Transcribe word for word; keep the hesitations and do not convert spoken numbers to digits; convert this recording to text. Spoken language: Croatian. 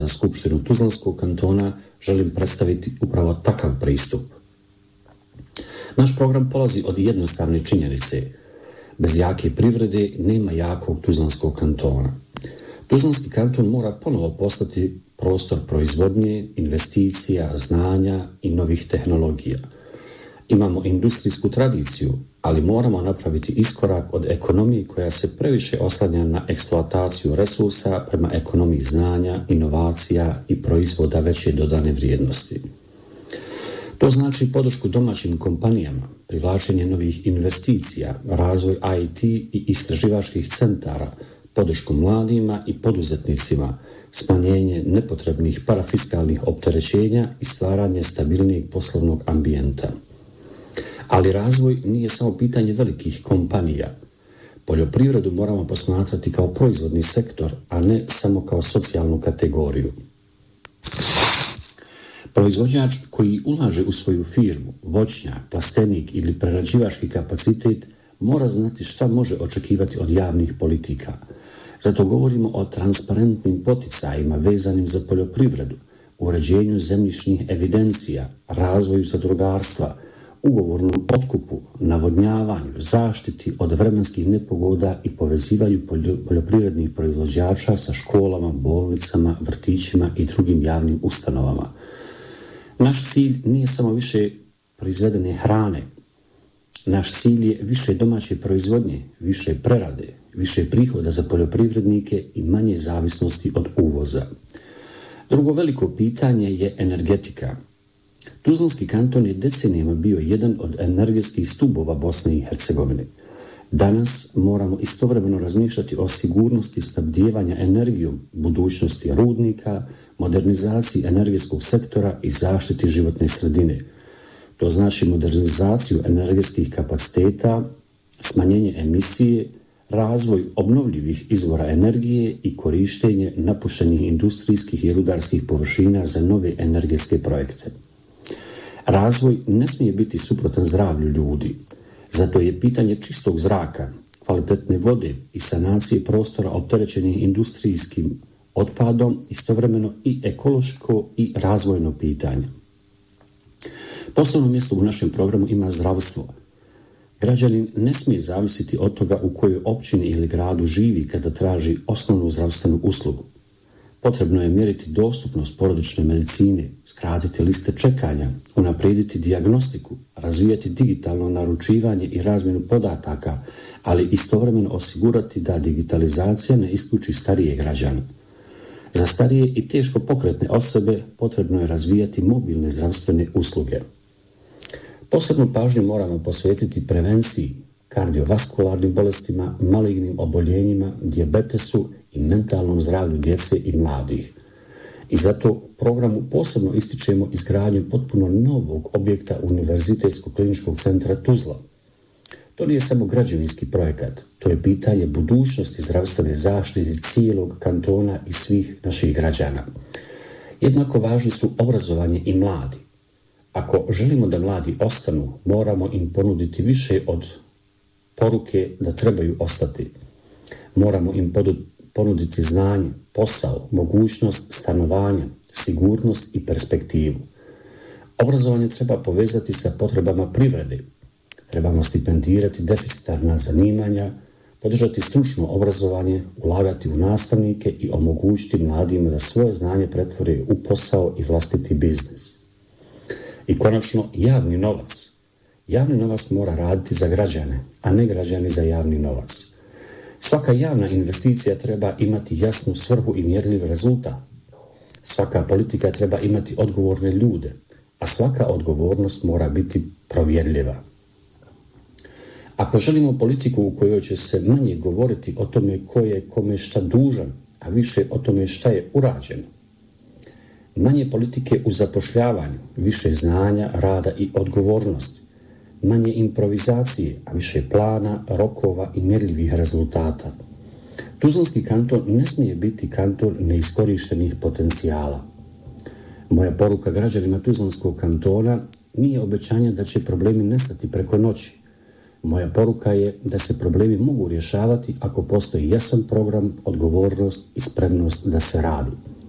za Skupštinu Tuzlanskog kantona želim predstaviti upravo takav pristup. Naš program polazi od jednostavne činjenice. Bez jake privrede nema jakog Tuzlanskog kantona. Tuzlanski kanton mora ponovo postati prostor proizvodnje, investicija, znanja i novih tehnologija. Imamo industrijsku tradiciju, ali moramo napraviti iskorak od ekonomije koja se previše oslanja na eksploataciju resursa prema ekonomiji znanja, inovacija i proizvoda veće dodane vrijednosti. To znači podršku domaćim kompanijama, privlačenje novih investicija, razvoj I T i istraživačkih centara, podršku mladima i poduzetnicima, smanjenje nepotrebnih parafiskalnih opterećenja i stvaranje stabilnijeg poslovnog ambijenta. Ali razvoj nije samo pitanje velikih kompanija. Poljoprivredu moramo posmatrati kao proizvodni sektor, a ne samo kao socijalnu kategoriju. Proizvođač koji ulaže u svoju firmu, voćnjak, plastenik ili prerađivački kapacitet mora znati šta može očekivati od javnih politika. Zato govorimo o transparentnim poticajima vezanim za poljoprivredu, uređenju zemljišnih evidencija, razvoju zadrugarstva, ugovornom otkupu, navodnjavanju, zaštiti od vremenskih nepogoda i povezivanju poljoprivrednih proizvođača sa školama, bolnicama, vrtićima i drugim javnim ustanovama. Naš cilj nije samo više proizvedene hrane. Naš cilj je više domaće proizvodnje, više prerade, više prihoda za poljoprivrednike i manje zavisnosti od uvoza. Drugo veliko pitanje je energetika. Tuzlanski kanton je decenijama bio jedan od energetskih stubova Bosne i Hercegovine. Danas moramo istovremeno razmišljati o sigurnosti snabdijevanja energijom, budućnosti rudnika, modernizaciji energetskog sektora i zaštiti životne sredine. To znači modernizaciju energetskih kapaciteta, smanjenje emisije, razvoj obnovljivih izvora energije i korištenje napuštenih industrijskih i rudarskih površina za nove energetske projekte. Razvoj ne smije biti suprotan zdravlju ljudi. Zato je pitanje čistog zraka, kvalitetne vode i sanacije prostora opterećenih industrijskim otpadom istovremeno i ekološko i razvojno pitanje. Posebno mjesto u našem programu ima zdravstvo. Građanin ne smije zavisiti od toga u kojoj općini ili gradu živi kada traži osnovnu zdravstvenu uslugu. Potrebno je mjeriti dostupnost porodične medicine, skratiti liste čekanja, unaprijediti dijagnostiku, razvijati digitalno naručivanje i razmjenu podataka, ali istovremeno osigurati da digitalizacija ne isključi starije građane. Za starije i teško pokretne osobe potrebno je razvijati mobilne zdravstvene usluge. Posebnu pažnju moramo posvetiti prevenciji, kardiovaskularnim bolestima, malignim oboljenjima, dijabetesu i mentalnom zdravlju djece i mladih. I zato u programu posebno ističemo izgradnju potpuno novog objekta Univerzitetskog kliničkog centra Tuzla. To nije samo građevinski projekat, to je pitanje budućnosti zdravstvene zaštite cijelog kantona i svih naših građana. Jednako važni su obrazovanje i mladi. Ako želimo da mladi ostanu, moramo im ponuditi više od poruke da trebaju ostati. Moramo im ponuditi znanje, posao, mogućnost stanovanja, sigurnost i perspektivu. Obrazovanje treba povezati sa potrebama privrede. Trebamo stipendirati deficitarna zanimanja, podržati stručno obrazovanje, ulagati u nastavnike i omogućiti mladima da svoje znanje pretvore u posao i vlastiti biznis. I konačno, javni novac. Javni novac mora raditi za građane, a ne građani za javni novac. Svaka javna investicija treba imati jasnu svrhu i mjerljiv rezultat. Svaka politika treba imati odgovorne ljude, a svaka odgovornost mora biti provjerljiva. Ako želimo politiku u kojoj će se manje govoriti o tome ko je kome šta dužan, a više o tome šta je urađeno, manje politike u zapošljavanju, više znanja, rada i odgovornosti, manje improvizacije, a više plana, rokova i mjerljivih rezultata. Tuzlanski kanton ne smije biti kanton neiskorištenih potencijala. Moja poruka građanima Tuzlanskog kantona nije obećanje da će problemi nestati preko noći. Moja poruka je da se problemi mogu rješavati ako postoji jasan program, odgovornost i spremnost da se radi.